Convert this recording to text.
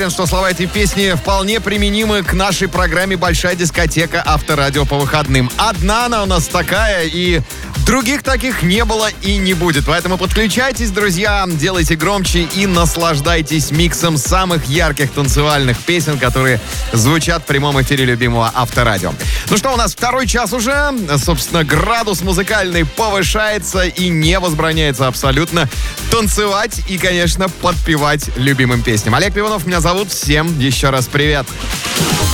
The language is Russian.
уверен, что слова этой песни вполне применимы к нашей программе «Большая дискотека Авторадио по выходным». Одна она у нас такая, и других таких не было и не будет. Поэтому подключайтесь, друзья, делайте громче и наслаждайтесь миксом самых ярких танцевальных песен, которые звучат в прямом эфире любимого Авторадио. Ну что, у нас второй час уже. Собственно, градус музыкальный повышается и не возбраняется абсолютно танцевать и, конечно, подпевать любимым песням. Олег Пивунов меня зовут. Всем еще раз привет.